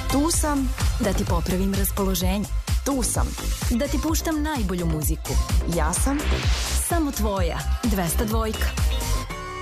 Tu sam da ti popravim raspoloženje. Tu sam da ti puštam najbolju muziku. Ja sam samo tvoja 202.